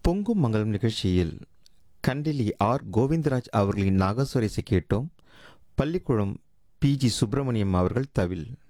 பொங்கும் மங்கலம் நிகழ்ச்சியில் கண்டிலி ஆர் கோவிந்தராஜ் அவர்களின் நாகஸ்வர இசை கேட்டோம். பள்ளிக்குளம் பி.ஜி. சுப்பிரமணியம் அவர்கள் தவில்.